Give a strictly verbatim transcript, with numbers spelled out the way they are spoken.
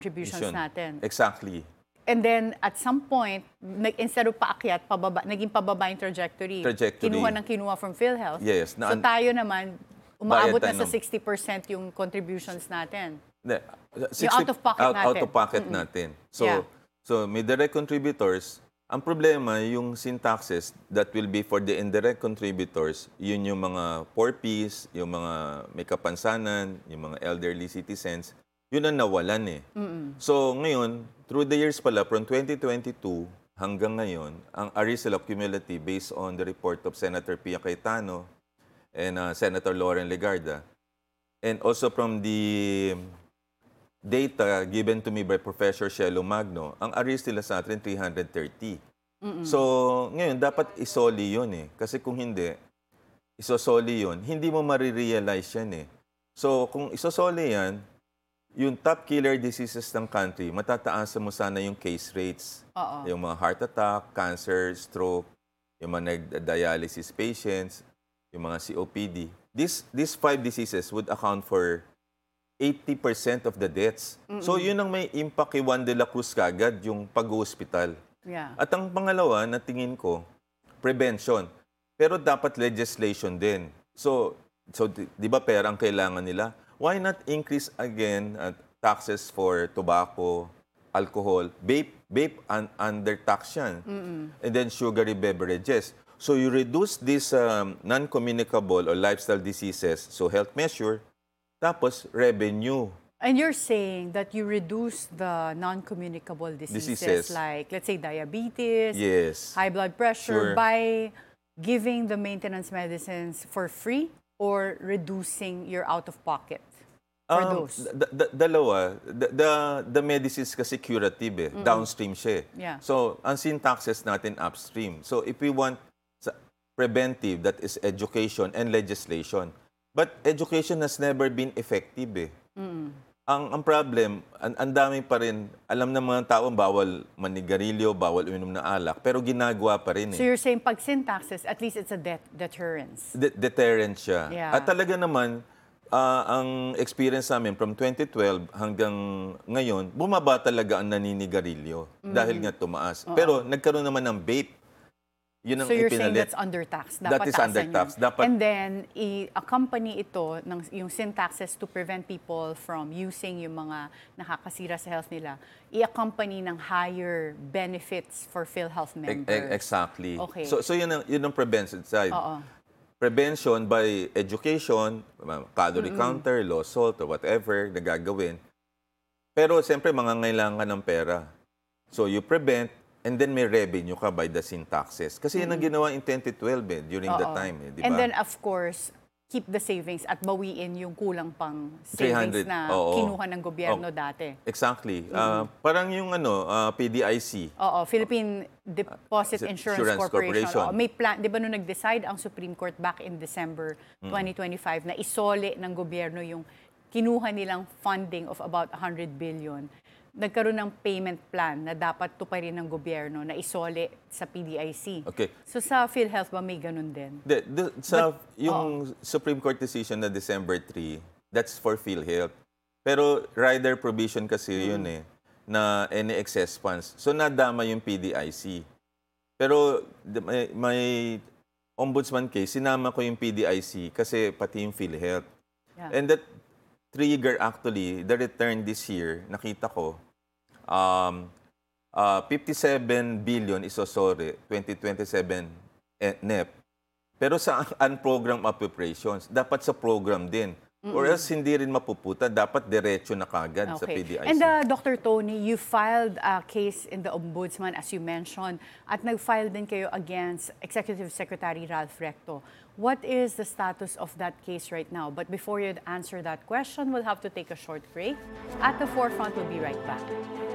contributions natin. Exactly. And then, at some point, nag, instead of paakyat, pababa, naging pababa yung trajectory. Trajectory. Kinuha ng kinuha from PhilHealth. Yes. So tayo naman, umaabot na sa ng- sixty percent yung contributions natin. Ne, Yung out of pocket out, natin. Out of pocket mm-hmm. natin. So, Yeah. so may direct contributors. Ang problema, yung sin taxes that will be for the indirect contributors, yun yung mga poor Ps, yung mga may kapansanan, yung mga elderly citizens, yun ang nawalan eh. Mm-mm. So ngayon, through the years pala, from twenty twenty-two hanggang ngayon, ang A R I S L of cumulative based on the report of Senator Pia Cayetano and uh, Senator Lauren Legarda, and also from the data given to me by Professor Shelo Magno, ang A R I S nila sa atin three hundred thirty. Mm-mm. So ngayon, dapat isoli yun eh. Kasi kung hindi, isosoli yun, hindi mo marirealize yan eh. So kung isosoli yan, yung top killer diseases ng country, matataasan mo sana yung case rates. Oo. Yung mga heart attack, cancer, stroke, yung mga nag-dialysis patients, yung mga C O P D. These, these five diseases would account for eighty percent of the deaths. Mm-mm. So yun ang may impact kay Juan de la Cruz kagad, yung pag-hospital. Yeah. At ang pangalawa na tingin ko, prevention. Pero dapat legislation din. So, so di, di ba pera ang kailangan nila? Why not increase again uh, taxes for tobacco, alcohol, vape, vape un, under tax yan, mm-mm. and then sugary beverages. So you reduce these um, non-communicable or lifestyle diseases, so health measure, tapos revenue. And you're saying that you reduce the non-communicable diseases, Diseases. like, let's say, diabetes, Yes. high blood pressure, Sure. by giving the maintenance medicines for free or reducing your out-of-pocket for Um, those? d- d- dalawa. The, the, the medicines kasi curative eh. Mm-mm. Downstream siya eh. Yeah. So, ang sin taxes natin upstream. So, if we want sa- preventive, that is education and legislation. But education has never been effective eh. Mm. Ang, ang problem, ang, ang dami pa rin, alam ng mga tao, bawal manigarilyo, bawal uminom na alak, pero ginagawa pa rin eh. So you're saying pag sin taxes, at least it's a det- deterrence. De- deterrent siya. Yeah. At talaga naman, ah, ang experience namin from twenty twelve hanggang ngayon, bumaba talaga ang naninigarilyo dahil nga tumaas. Oo. Pero nagkaroon naman ng vape. Yun ang So you're saying ipinalit. that's undertax. That Dapat is taasan undertax. yun. Dapat- And then, i-accompany ito, ng, yung sin taxes to prevent people from using yung mga nakakasira sa health nila, i-accompany ng higher benefits for PhilHealth E- members. e- exactly. Okay. So, so yun ang, yun ang prevention side. Oo. Prevention by education, calorie counter, low salt, or whatever na gagawin. Pero siyempre, mangangailangan ng pera. So you prevent, and then may revenue ka by the sin taxes. Kasi yun ang ginawa in twenty twelve eh, during that Oo. time. Eh, di ba? And then, of course, keep the savings at bawiin yung kulang pang three savings hundred, na oo. kinuha ng gobyerno Oh. dati. Exactly. Ah, parang yung ano, ah, P D I C. Oo, Philippine Deposit Uh, Insurance, Insurance Corporation. Corporation. Oo, may plan, 'di ba nung nag-decide ang Supreme Court back in December twenty twenty-five na isole ng gobyerno yung kinuha nilang funding of about one hundred billion. Nagkaroon ng payment plan na dapat tuparin ng gobyerno na isole sa P D I C. Okay. So sa PhilHealth ba may ganun din? The, the, sa But- yung Supreme Court decision na December third, that's for PhilHealth. Pero rider provision kasi yun eh, na any excess funds. So nadama yung P D I C. Pero the- may, may ombudsman case, sinama ko yung P D I C kasi pati yung PhilHealth. Yeah. And that trigger actually, the return this year, nakita ko, um, uh, fifty-seven billion isosore, twenty twenty-seven eh, N E P. Pero sa unprogrammed appropriations, dapat sa program din. Or else hindi rin mapuputa, dapat diretso na kagad sa P D I C. And uh, Doctor Tony, you filed a case in the Ombudsman as you mentioned at nag-file din kayo against Executive Secretary Ralph Recto. What is the status of that case right now? But before you answer that question, we'll have to take a short break. At the forefront, we'll be right back.